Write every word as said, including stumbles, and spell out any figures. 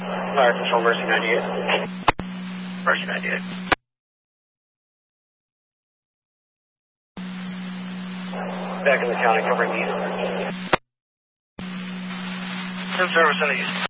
Fire Control, Mercy ninety-eight. Mercy ninety-eight. Back in the county, covering east. Ten service in the east.